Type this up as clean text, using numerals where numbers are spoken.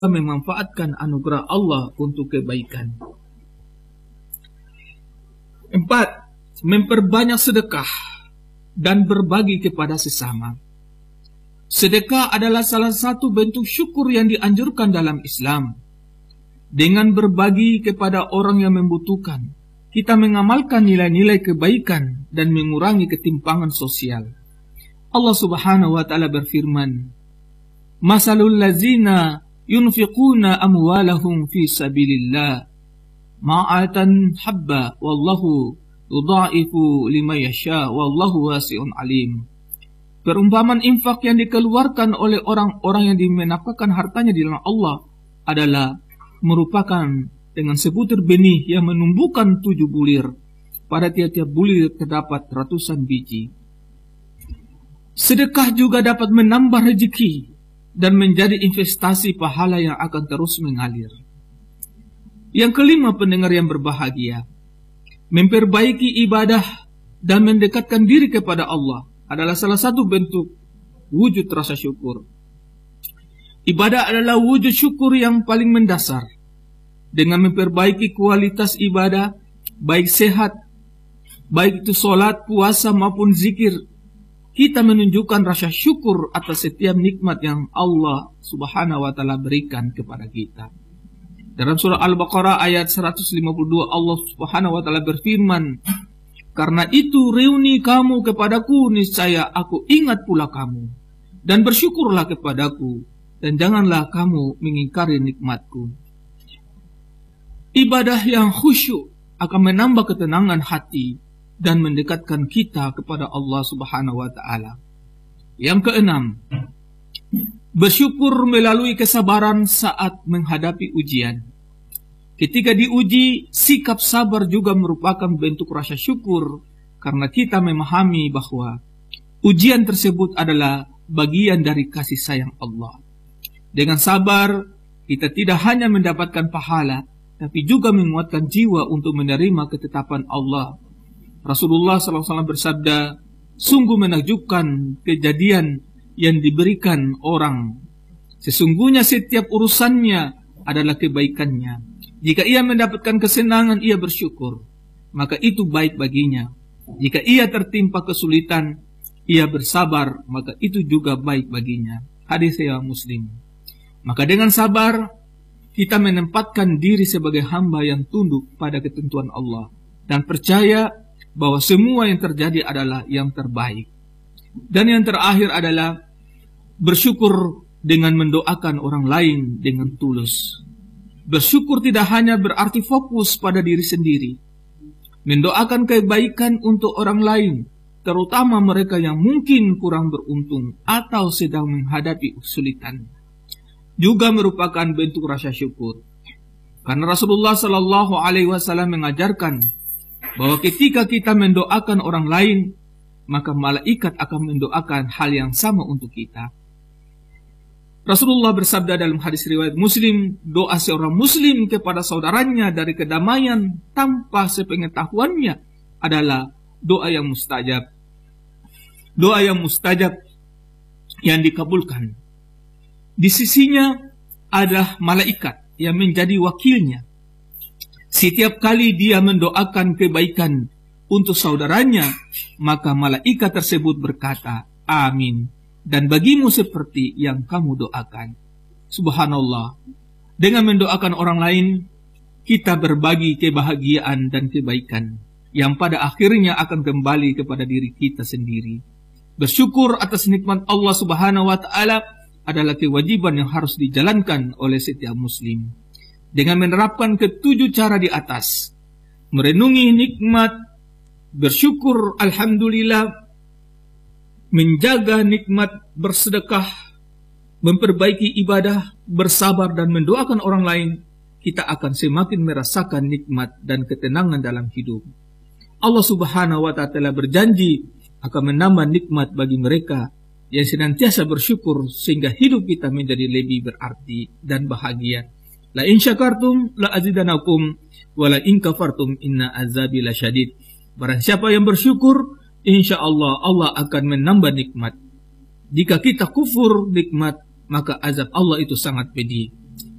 memanfaatkan anugerah Allah untuk kebaikan. 4. Memperbanyak sedekah dan berbagi kepada sesama. Sedekah adalah salah satu bentuk syukur yang dianjurkan dalam Islam. Dengan berbagi kepada orang yang membutuhkan, kita mengamalkan nilai-nilai kebaikan dan mengurangi ketimpangan sosial. Allah Subhanahu wa taala berfirman, "Masalul ladzina yunfiquna amwalahum fi sabilillah ma'atan habba wallahu yudha'ifu liman yasha wallahu wasi'un alim." Perumpamaan infak yang dikeluarkan oleh orang-orang yang menafkahkan hartanya di dalam Allah adalah merupakan dengan sebutir benih yang menumbuhkan 7 bulir. Pada tiap-tiap bulir terdapat ratusan biji. Sedekah juga dapat menambah rezeki dan menjadi investasi pahala yang akan terus mengalir. Yang kelima, pendengar yang berbahagia, memperbaiki ibadah dan mendekatkan diri kepada Allah adalah salah satu bentuk wujud rasa syukur. Ibadah adalah wujud syukur yang paling mendasar. Dengan memperbaiki kualitas ibadah, baik sehat, baik itu sholat, puasa maupun zikir, kita menunjukkan rasa syukur atas setiap nikmat yang Allah Subhanahu wa taala berikan kepada kita. Dalam surah Al-Baqarah ayat 152 Allah Subhanahu wa taala berfirman, "Karena itu reuni kamu kepadaku, niscaya aku ingat pula kamu, dan bersyukurlah kepadaku, dan janganlah kamu mengingkari nikmatku." Ibadah yang khusyuk akan menambah ketenangan hati dan mendekatkan kita kepada Allah Subhanahu wa taala. Yang keenam, bersyukur melalui kesabaran saat menghadapi ujian. Ketika diuji, sikap sabar juga merupakan bentuk rasa syukur karena kita memahami bahwa ujian tersebut adalah bagian dari kasih sayang Allah. Dengan sabar, kita tidak hanya mendapatkan pahala, tapi juga menguatkan jiwa untuk menerima ketetapan Allah. Rasulullah SAW bersabda, "Sungguh menakjubkan kejadian yang diberikan orang. Sesungguhnya setiap urusannya adalah kebaikannya. Jika ia mendapatkan kesenangan, ia bersyukur, maka itu baik baginya. Jika ia tertimpa kesulitan, ia bersabar, maka itu juga baik baginya." Hadis riwayat Muslim. Maka dengan sabar, kita menempatkan diri sebagai hamba yang tunduk pada ketentuan Allah dan percaya bahwa semua yang terjadi adalah yang terbaik. Dan yang terakhir adalah bersyukur dengan mendoakan orang lain dengan tulus. Bersyukur tidak hanya berarti fokus pada diri sendiri. Mendoakan kebaikan untuk orang lain, terutama mereka yang mungkin kurang beruntung atau sedang menghadapi kesulitan, juga merupakan bentuk rasa syukur. Karena Rasulullah Sallallahu Alaihi Wasallam mengajarkan bahwa ketika kita mendoakan orang lain, maka malaikat akan mendoakan hal yang sama untuk kita. Rasulullah bersabda dalam hadis riwayat Muslim, doa seorang muslim kepada saudaranya dari kedamaian tanpa sepengetahuannya adalah doa yang mustajab. Doa yang mustajab yang dikabulkan. Di sisinya ada malaikat yang menjadi wakilnya. Setiap kali dia mendoakan kebaikan untuk saudaranya, maka malaikat tersebut berkata, "Amin. Dan bagimu seperti yang kamu doakan." Subhanallah. Dengan mendoakan orang lain, kita berbagi kebahagiaan dan kebaikan yang pada akhirnya akan kembali kepada diri kita sendiri. Bersyukur atas nikmat Allah Subhanahu wa taala adalah kewajiban yang harus dijalankan oleh setiap muslim. Dengan menerapkan ketujuh cara di atas, merenungi nikmat, bersyukur alhamdulillah, menjaga nikmat, bersedekah, memperbaiki ibadah, bersabar dan mendoakan orang lain, kita akan semakin merasakan nikmat dan ketenangan dalam hidup. Allah Subhanahu wa taala berjanji akan menambah nikmat bagi mereka yang senantiasa bersyukur sehingga hidup kita menjadi lebih berarti dan bahagia. La in syakartum la azidanakum wa la in kafartum inna azabi lasyadid. Barang siapa yang bersyukur, insyaallah Allah akan menambah nikmat. Jika kita kufur nikmat, maka azab Allah itu sangat pedih.